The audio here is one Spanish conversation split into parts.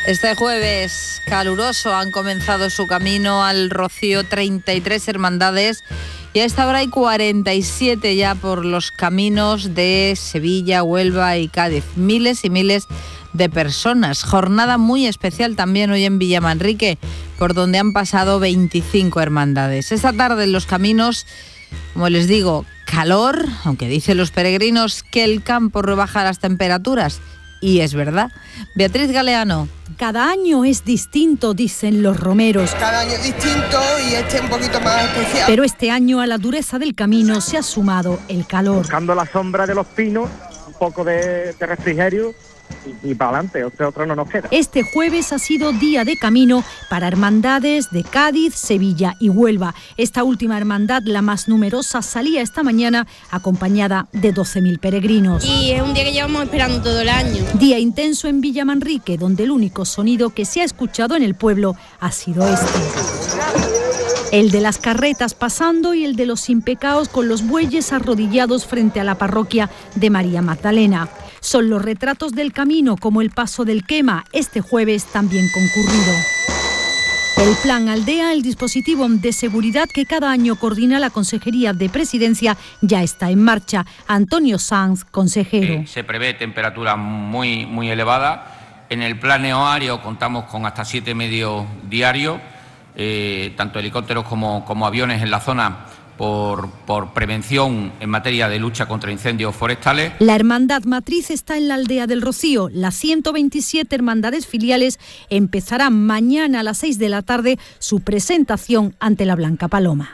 Este jueves caluroso han comenzado su camino al Rocío 33 hermandades y a esta hora hay 47 ya por los caminos de Sevilla, Huelva y Cádiz. Miles y miles de personas. Jornada muy especial también hoy en Villamanrique, por donde han pasado 25 hermandades. Esta tarde en los caminos, como les digo, calor, aunque dicen los peregrinos que el campo rebaja las temperaturas. Y es verdad. Beatriz Galeano. Cada año es distinto, dicen los romeros. Cada año es distinto y este es un poquito más especial. Pero este año a la dureza del camino se ha sumado el calor. Buscando la sombra de los pinos, un poco de refrigerio y para adelante, otro no nos queda. Este jueves ha sido día de camino para hermandades de Cádiz, Sevilla y Huelva. Esta última hermandad, la más numerosa, salía esta mañana acompañada de 12.000 peregrinos. Y es un día que llevamos esperando todo el año. Día intenso en Villamanrique, donde el único sonido que se ha escuchado en el pueblo ha sido este. El de las carretas pasando y el de los impecaos con los bueyes arrodillados frente a la parroquia de María Magdalena. Son los retratos del camino, como el paso del Quema, este jueves también concurrido. El Plan Aldea, el dispositivo de seguridad que cada año coordina la Consejería de Presidencia, ya está en marcha. Antonio Sanz, consejero. Se prevé temperatura muy elevada. En el plan horario contamos con hasta 7 medios diarios, tanto helicópteros como aviones en la zona, por prevención en materia de lucha contra incendios forestales. La hermandad matriz está en la aldea del Rocío. Las 127 hermandades filiales empezarán mañana a las 6 de la tarde su presentación ante la Blanca Paloma.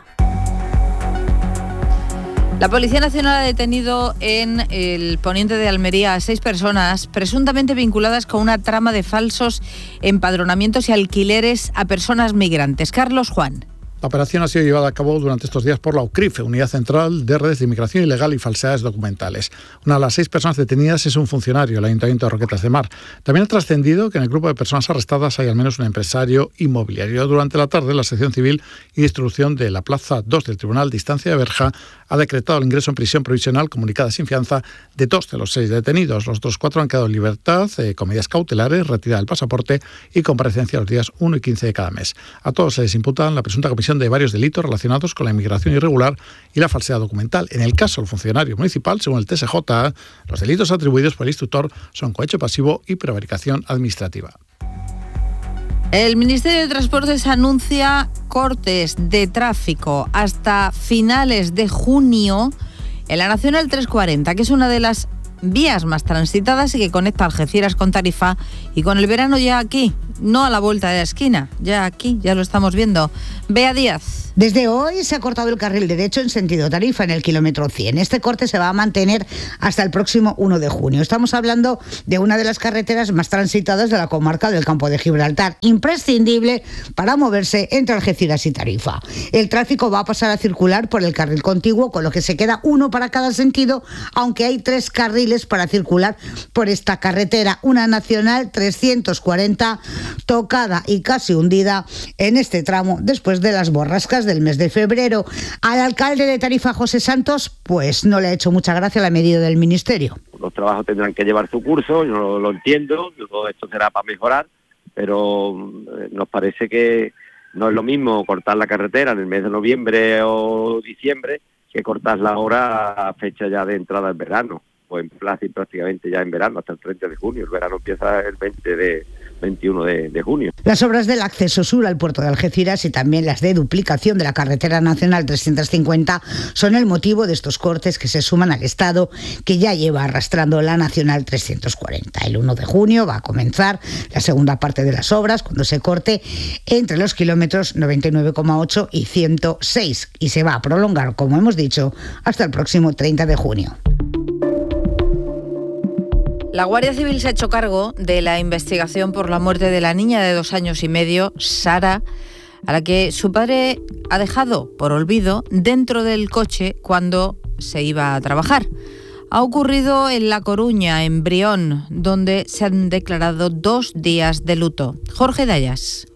La Policía Nacional ha detenido en el poniente de Almería a 6 personas presuntamente vinculadas con una trama de falsos empadronamientos y alquileres a personas migrantes. Carlos Juan. La operación ha sido llevada a cabo durante estos días por la UCRIFE, Unidad Central de Redes de Inmigración Ilegal y Falsedades Documentales. Una de las 6 personas detenidas es un funcionario del Ayuntamiento de Roquetas de Mar. También ha trascendido que en el grupo de personas arrestadas hay al menos un empresario inmobiliario. Durante la tarde, la Sección Civil y Instrucción de la Plaza 2 del Tribunal de Instancia de Berja ha decretado el ingreso en prisión provisional comunicada sin fianza de 2 de los 6 detenidos. Los otros 4 han quedado en libertad, con medidas cautelares, retirada del pasaporte y comparecencia los días 1 y 15 de cada mes. A todos se les imputan la presunta comisión de varios delitos relacionados con la inmigración irregular y la falsedad documental. En el caso del funcionario municipal, según el TSJ, los delitos atribuidos por el instructor son cohecho pasivo y prevaricación administrativa. El Ministerio de Transportes anuncia cortes de tráfico hasta finales de junio en la Nacional 340, que es una de las vías más transitadas y que conecta Algeciras con Tarifa, y con el verano ya aquí, no a la vuelta de la esquina, ya aquí, ya lo estamos viendo. Bea Díaz. Desde hoy se ha cortado el carril derecho en sentido Tarifa en el kilómetro 100. Este corte se va a mantener hasta el próximo 1 de junio. Estamos hablando de una de las carreteras más transitadas de la comarca del Campo de Gibraltar, imprescindible para moverse entre Algeciras y Tarifa. El tráfico va a pasar a circular por el carril contiguo, con lo que se queda uno para cada sentido, aunque hay 3 carriles para circular por esta carretera. Una Nacional 340 tocada y casi hundida en este tramo después de las borrascas del mes de febrero. Al alcalde de Tarifa, José Santos, pues no le ha hecho mucha gracia la medida del Ministerio. Los trabajos tendrán que llevar su curso, yo lo entiendo, todo esto será para mejorar, pero nos parece que no es lo mismo cortar la carretera en el mes de noviembre o diciembre que cortarla ahora a fecha ya de entrada del verano, o en plazo y prácticamente ya en verano, hasta el 30 de junio. El verano empieza el 21 de junio. Las obras del acceso sur al puerto de Algeciras y también las de duplicación de la carretera nacional 350 son el motivo de estos cortes que se suman al estado que ya lleva arrastrando la nacional 340. El 1 de junio va a comenzar la segunda parte de las obras, cuando se corte entre los kilómetros 99,8 y 106, y se va a prolongar, como hemos dicho, hasta el próximo 30 de junio. La Guardia Civil se ha hecho cargo de la investigación por la muerte de la niña de 2 años y medio, Sara, a la que su padre ha dejado por olvido dentro del coche cuando se iba a trabajar. Ha ocurrido en La Coruña, en Brión, donde se han declarado 2 días de luto. Jorge Dayas.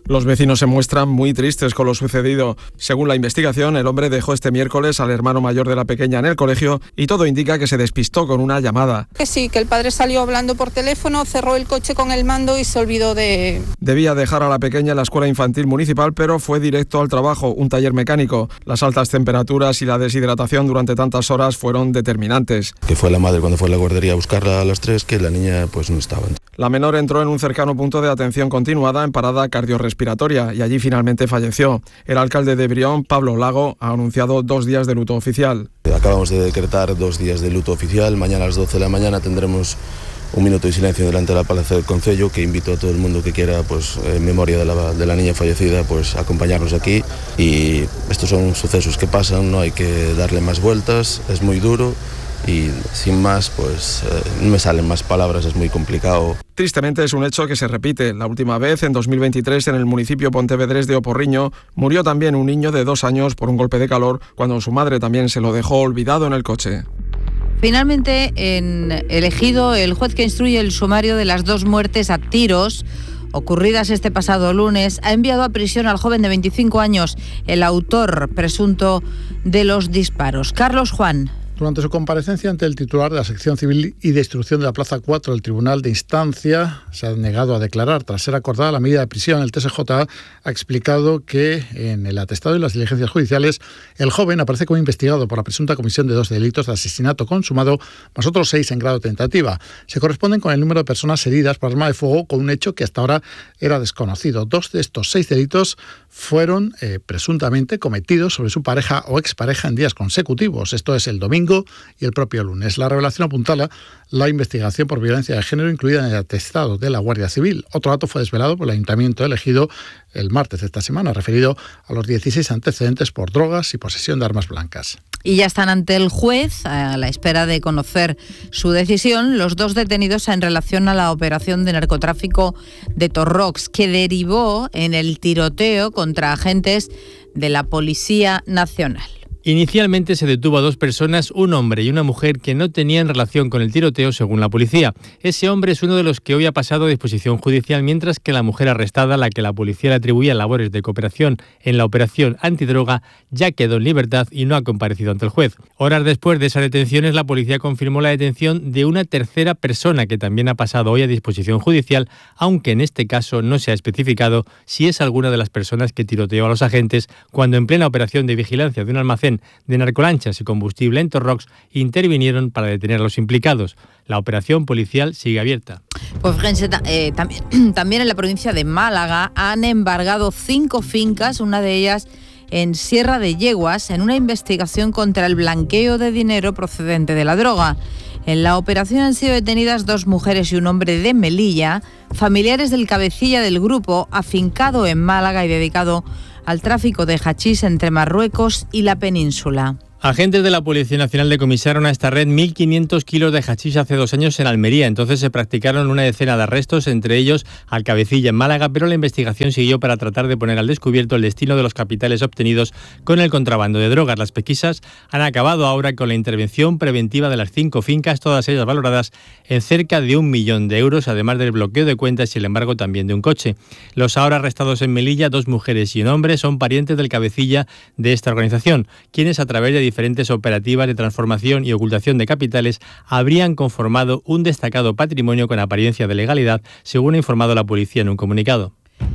Los vecinos se muestran muy tristes con lo sucedido. Según la investigación, el hombre dejó este miércoles al hermano mayor de la pequeña en el colegio y todo indica que se despistó con una llamada. Que sí, que el padre salió hablando por teléfono, cerró el coche con el mando y se olvidó de... Debía dejar a la pequeña en la escuela infantil municipal, pero fue directo al trabajo, un taller mecánico. Las altas temperaturas y la deshidratación durante tantas horas fueron determinantes. Que fue la madre cuando fue a la guardería a buscarla a las 3, que la niña pues no estaba. La menor entró en un cercano punto de atención continuada en parada cardiorrespiratoria y allí finalmente falleció. El alcalde de Brión, Pablo Lago, ha anunciado 2 días de luto oficial. Acabamos de decretar 2 días de luto oficial. Mañana a las 12 de la mañana tendremos un minuto de silencio delante de la Plaza del Concello, que invito a todo el mundo que quiera, pues en memoria de la niña fallecida, pues acompañarnos aquí. Y estos son sucesos que pasan, no hay que darle más vueltas, es muy duro. Y sin más, pues no me salen más palabras, es muy complicado. Tristemente es un hecho que se repite. La última vez, en 2023, en el municipio pontevedrés de Oporriño, murió también un niño de 2 años por un golpe de calor, cuando su madre también se lo dejó olvidado en el coche. Finalmente, en el Ejido, el juez que instruye el sumario de las 2 muertes a tiros ocurridas este pasado lunes, ha enviado a prisión al joven de 25 años, el autor presunto de los disparos. Carlos Juan. Durante su comparecencia ante el titular de la sección civil y de instrucción de la Plaza 4 del Tribunal de Instancia, se ha negado a declarar. Tras ser acordada la medida de prisión, el TSJ ha explicado que en el atestado y las diligencias judiciales el joven aparece como investigado por la presunta comisión de 2 delitos de asesinato consumado, más otros 6 en grado de tentativa. Se corresponden con el número de personas heridas por arma de fuego, con un hecho que hasta ahora era desconocido. 2 de estos 6 delitos fueron presuntamente cometidos sobre su pareja o expareja en días consecutivos. Esto es el domingo y el propio lunes. La revelación apuntala la investigación por violencia de género incluida en el atestado de la Guardia Civil. Otro dato fue desvelado por el Ayuntamiento elegido el martes de esta semana, referido a los 16 antecedentes por drogas y posesión de armas blancas. Y ya están ante el juez, a la espera de conocer su decisión, los 2 detenidos en relación a la operación de narcotráfico de Torrox, que derivó en el tiroteo contra agentes de la Policía Nacional. Inicialmente se detuvo a 2 personas, un hombre y una mujer, que no tenían relación con el tiroteo, según la policía. Ese hombre es uno de los que hoy ha pasado a disposición judicial, mientras que la mujer arrestada, a la que la policía le atribuía labores de cooperación en la operación antidroga, ya quedó en libertad y no ha comparecido ante el juez. Horas después de esas detenciones, la policía confirmó la detención de una tercera persona que también ha pasado hoy a disposición judicial, aunque en este caso no se ha especificado si es alguna de las personas que tiroteó a los agentes cuando, en plena operación de vigilancia de un almacén de narcolanchas y combustible en Torrox, intervinieron para detener a los implicados. La operación policial sigue abierta. Pues fíjense, también en la provincia de Málaga han embargado 5 fincas, una de ellas en Sierra de Yeguas, en una investigación contra el blanqueo de dinero procedente de la droga. En la operación han sido detenidas 2 mujeres y un hombre de Melilla, familiares del cabecilla del grupo, afincado en Málaga y dedicado al tráfico de hachís entre Marruecos y la península. Agentes de la Policía Nacional decomisaron a esta red 1.500 kilos de hachís hace 2 años en Almería. Entonces se practicaron una decena de arrestos, entre ellos al cabecilla en Málaga, pero la investigación siguió para tratar de poner al descubierto el destino de los capitales obtenidos con el contrabando de drogas. Las pesquisas han acabado ahora con la intervención preventiva de las 5 fincas, todas ellas valoradas en cerca de 1 millón de euros, además del bloqueo de cuentas y el embargo también de un coche. Los ahora arrestados en Melilla, 2 mujeres y un hombre, son parientes del cabecilla de esta organización, quienes a través de diferentes operativas de transformación y ocultación de capitales habrían conformado un destacado patrimonio con apariencia de legalidad, según ha informado la policía en un comunicado.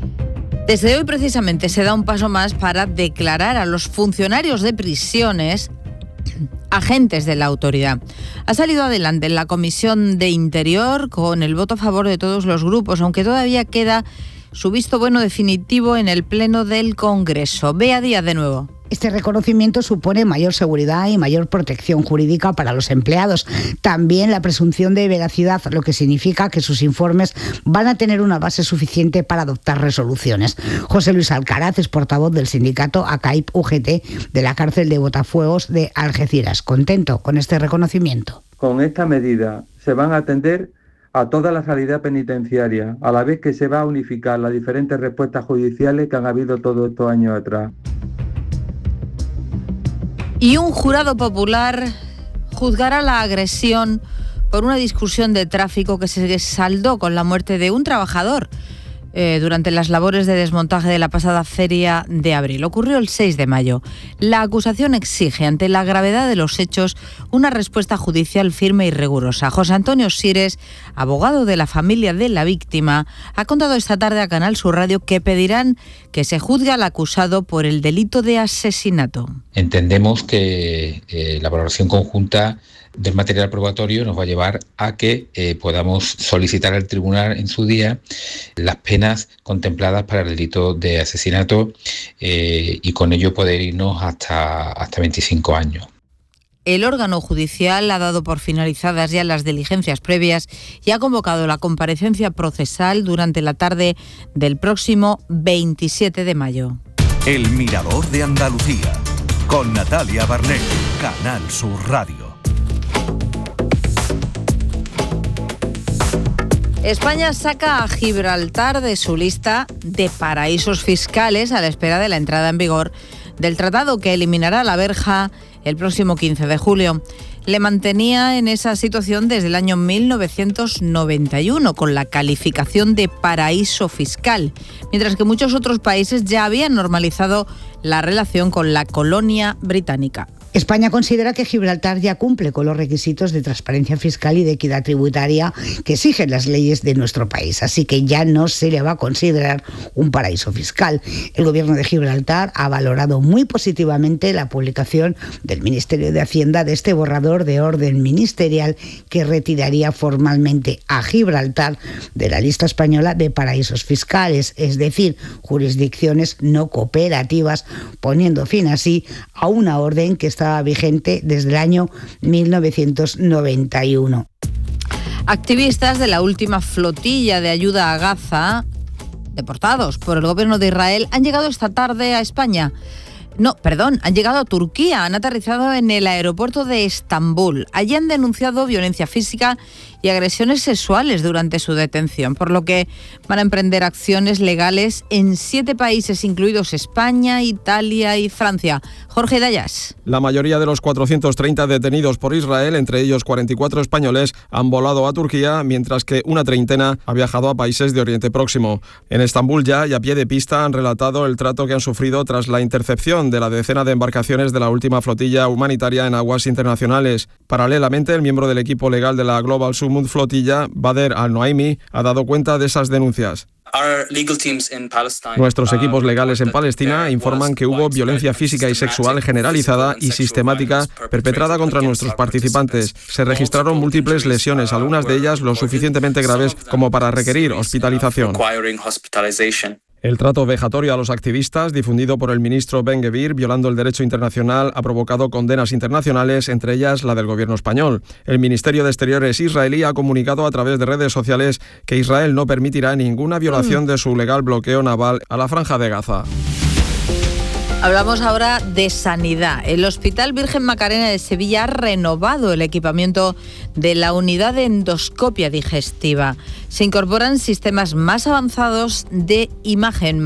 Desde hoy precisamente se da un paso más para declarar a los funcionarios de prisiones agentes de la autoridad. Ha salido adelante en la Comisión de Interior con el voto a favor de todos los grupos, aunque todavía queda su visto bueno definitivo en el Pleno del Congreso. Bea Díaz de nuevo. Este reconocimiento supone mayor seguridad y mayor protección jurídica para los empleados. También la presunción de veracidad, lo que significa que sus informes van a tener una base suficiente para adoptar resoluciones. José Luis Alcaraz es portavoz del sindicato ACAIP-UGT de la cárcel de Botafuegos de Algeciras. Contento con este reconocimiento. Con esta medida se van a atender a toda la salida penitenciaria, a la vez que se va a unificar las diferentes respuestas judiciales que han habido todos estos años atrás. Y un jurado popular juzgará la agresión por una discusión de tráfico que se saldó con la muerte de un trabajador durante las labores de desmontaje de la pasada feria de abril. Ocurrió el 6 de mayo. La acusación exige, ante la gravedad de los hechos, una respuesta judicial firme y rigurosa. José Antonio Sires, abogado de la familia de la víctima, ha contado esta tarde a Canal Sur Radio que pedirán que se juzgue al acusado por el delito de asesinato. Entendemos que la valoración conjunta del material probatorio nos va a llevar a que podamos solicitar al tribunal en su día las penas contempladas para el delito de asesinato y con ello poder irnos hasta 25 años. El órgano judicial ha dado por finalizadas ya las diligencias previas y ha convocado la comparecencia procesal durante la tarde del próximo 27 de mayo. El Mirador de Andalucía, con Natalia Barnett, Canal Sur Radio. España saca a Gibraltar de su lista de paraísos fiscales a la espera de la entrada en vigor del tratado que eliminará la verja el próximo 15 de julio. Le mantenía en esa situación desde el año 1991 con la calificación de paraíso fiscal, mientras que muchos otros países ya habían normalizado la relación con la colonia británica. España considera que Gibraltar ya cumple con los requisitos de transparencia fiscal y de equidad tributaria que exigen las leyes de nuestro país, así que ya no se le va a considerar un paraíso fiscal. El gobierno de Gibraltar ha valorado muy positivamente la publicación del Ministerio de Hacienda de este borrador de orden ministerial que retiraría formalmente a Gibraltar de la lista española de paraísos fiscales, es decir, jurisdicciones no cooperativas, poniendo fin así a una orden que estaba vigente desde el año 1991. Activistas de la última flotilla de ayuda a Gaza, deportados por el gobierno de Israel, han llegado esta tarde a España. Han llegado a Turquía, han aterrizado en el aeropuerto de Estambul. Allí han denunciado violencia física y agresiones sexuales durante su detención, por lo que van a emprender acciones legales en 7 países, incluidos España, Italia y Francia. Jorge Dayas. La mayoría de los 430 detenidos por Israel, entre ellos 44 españoles, han volado a Turquía, mientras que una treintena ha viajado a países de Oriente Próximo. En Estambul ya y a pie de pista han relatado el trato que han sufrido tras la intercepción de la decena de embarcaciones de la última flotilla humanitaria en aguas internacionales. Paralelamente, el miembro del equipo legal de la Global Sumud Flotilla, Bader Al-Noaimi, ha dado cuenta de esas denuncias. Nuestros equipos legales en Palestina informan que hubo violencia física y sexual generalizada y sistemática perpetrada contra nuestros participantes. Se registraron múltiples lesiones, algunas de ellas lo suficientemente graves como para requerir hospitalización. El trato vejatorio a los activistas, difundido por el ministro Ben-Gvir, violando el derecho internacional, ha provocado condenas internacionales, entre ellas la del gobierno español. El Ministerio de Exteriores israelí ha comunicado a través de redes sociales que Israel no permitirá ninguna violación de su legal bloqueo naval a la Franja de Gaza. Hablamos ahora de sanidad. El Hospital Virgen Macarena de Sevilla ha renovado el equipamiento de la unidad de endoscopia digestiva. Se incorporan sistemas más avanzados de imagen